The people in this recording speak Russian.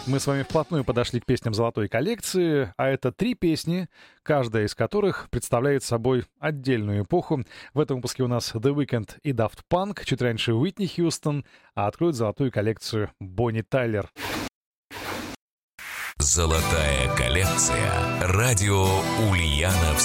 Мы с вами вплотную подошли к песням золотой коллекции, а это 3 песни, каждая из которых представляет собой отдельную эпоху. В этом выпуске у нас The Weeknd и Daft Punk, чуть раньше Уитни Хьюстон, а откроет золотую коллекцию Бонни Тайлер. Золотая коллекция. Радио Ульяновск.